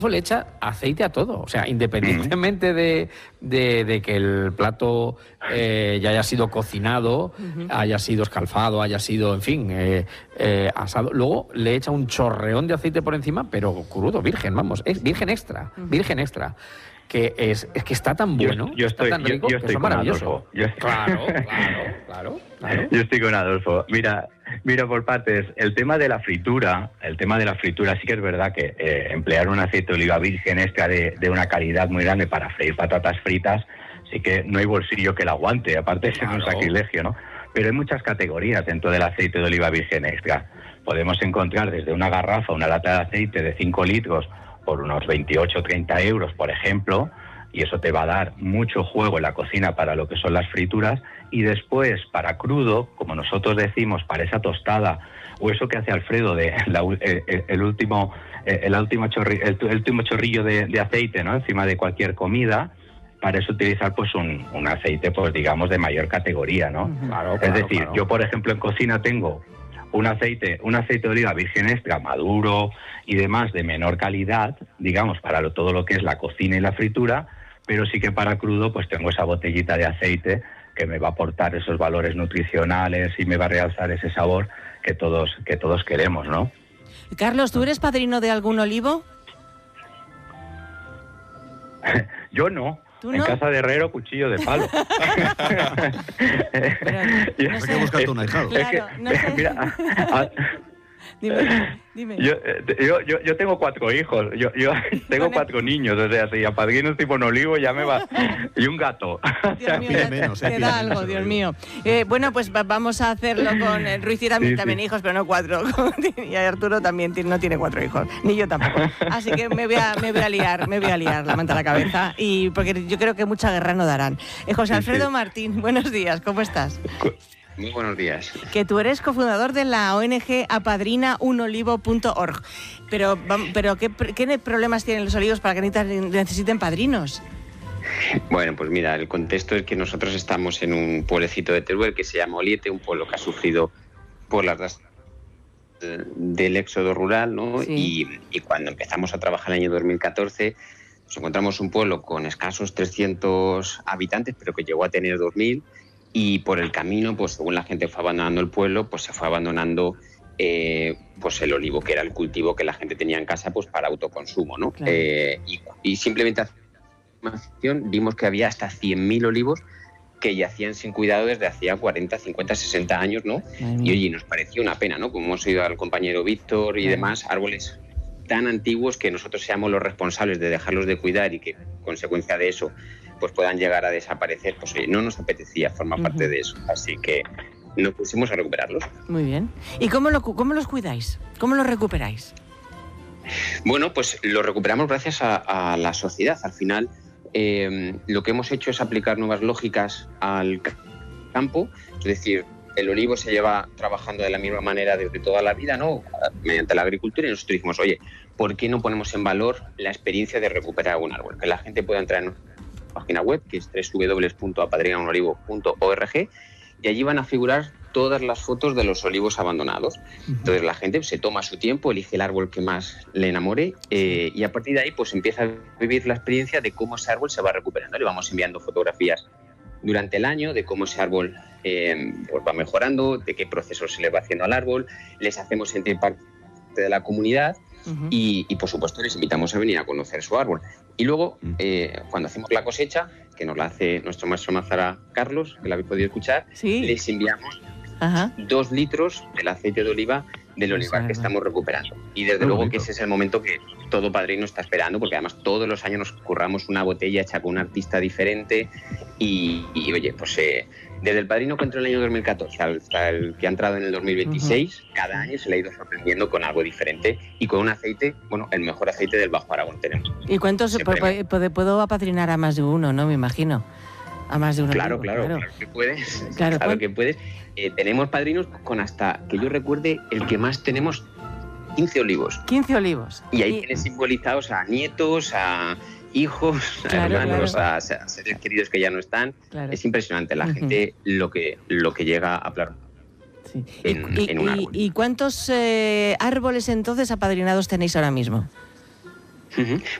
le echa aceite a todo, o sea, independientemente de que el plato ya haya sido cocinado, haya sido escalfado, haya sido, en fin, asado, luego le echa un chorreón de aceite por encima, pero crudo, virgen, vamos, es virgen extra, que es que está tan bueno, está tan rico, que es maravilloso. Claro. Yo estoy con Adolfo. Mira, por partes. El tema de la fritura sí que es verdad que emplear un aceite de oliva virgen extra de una calidad muy grande para freír patatas fritas, sí que no hay bolsillo que la aguante, aparte de ser un sacrilegio, ¿no? Pero hay muchas categorías dentro del aceite de oliva virgen extra. Podemos encontrar desde una garrafa, una lata de aceite de 5 litros por unos 28 o 30 euros, por ejemplo, y eso te va a dar mucho juego en la cocina para lo que son las frituras, y después para crudo, como nosotros decimos, para esa tostada, o eso que hace Alfredo de el último chorrillo de aceite, ¿no?, encima de cualquier comida, para eso utilizar pues un aceite, pues digamos, de mayor categoría, ¿no? Es decir, yo por ejemplo en cocina tengo un aceite de oliva virgen extra maduro y demás de menor calidad, digamos, para todo lo que es la cocina y la fritura, pero sí que para crudo pues tengo esa botellita de aceite que me va a aportar esos valores nutricionales y me va a realzar ese sabor que todos queremos, ¿no? Carlos, ¿tú eres padrino de algún olivo? Yo no. ¿Tú no? En casa de herrero, cuchillo de palo. Pero, no sé. Hay que buscarte un ahijado. Claro, no sé. Mira, Dime. Yo tengo 4 hijos, yo tengo 4 niños, o sea, si apadrinos tipo un olivo ya me va... Y un gato. Dios mío, te da algo, Dios mío. Bueno, pues vamos a hacerlo con Ruiz y también hijos, pero no 4. Y Arturo también no tiene 4 hijos, ni yo tampoco. Así que me voy a liar la manta a la cabeza, y porque yo creo que mucha guerra no darán. José Alfredo Martín, buenos días, ¿cómo estás? Muy buenos días. Que tú eres cofundador de la ONG apadrinaunolivo.org. Pero ¿qué problemas tienen los olivos para que necesiten padrinos? Bueno, pues mira, el contexto es que nosotros estamos en un pueblecito de Teruel que se llama Oliete, un pueblo que ha sufrido por las del éxodo rural, ¿no? Sí. Y cuando empezamos a trabajar en el año 2014, nos encontramos un pueblo con escasos 300 habitantes, pero que llegó a tener 2.000. Y por el camino, pues según la gente fue abandonando el pueblo, pues se fue abandonando pues el olivo, que era el cultivo que la gente tenía en casa pues para autoconsumo, ¿no? Claro. Y simplemente vimos que había hasta 100.000 olivos que yacían sin cuidado desde hacía 40, 50, 60 años, ¿no? Y oye, nos pareció una pena, ¿no? Como hemos oído al compañero Víctor y demás, árboles tan antiguos que nosotros seamos los responsables de dejarlos de cuidar y que, consecuencia de eso, pues puedan llegar a desaparecer, pues no nos apetecía formar parte de eso, así que nos pusimos a recuperarlos. Muy bien. ¿Y cómo los cuidáis? ¿Cómo los recuperáis? Bueno, pues los recuperamos gracias a la sociedad. Al final, lo que hemos hecho es aplicar nuevas lógicas al campo, es decir, el olivo se lleva trabajando de la misma manera desde toda la vida, ¿no?, mediante la agricultura, y nosotros dijimos, oye, ¿por qué no ponemos en valor la experiencia de recuperar un árbol? Que la gente pueda entrar en página web, que es www.apadrinaunolivo.org, y allí van a figurar todas las fotos de los olivos abandonados. Entonces la gente se toma su tiempo, elige el árbol que más le enamore, y a partir de ahí pues empieza a vivir la experiencia de cómo ese árbol se va recuperando. Le vamos enviando fotografías durante el año de cómo ese árbol pues va mejorando, de qué proceso se le va haciendo al árbol, les hacemos sentir parte de la comunidad. Y por supuesto les invitamos a venir a conocer su árbol. Y luego, cuando hacemos la cosecha, que nos la hace nuestro maestro Mazara Carlos, que la habéis podido escuchar, les enviamos 2 litros del aceite de oliva del olivar que estamos recuperando. Y desde luego que ese es el momento que todo padrino está esperando, porque además todos los años nos curramos una botella hecha con un artista diferente y oye, pues desde el padrino que entró en el año 2014 hasta el que ha entrado en el 2026, cada año se le ha ido sorprendiendo con algo diferente y con un aceite, bueno, el mejor aceite del Bajo Aragón tenemos. ¿Y cuántos puedo apadrinar a más de uno, no? Me imagino. A más de uno. Claro que puedes. Claro que puedes. Tenemos padrinos con hasta, que yo recuerde, el que más tenemos, 15 olivos. 15 olivos. Y ahí tienes simbolizados a nietos, a hijos, a hermanos, a seres queridos que ya no están. Claro. Es impresionante la gente lo que llega a plasmar en un árbol. ¿Y cuántos árboles entonces apadrinados tenéis ahora mismo? Uh-huh.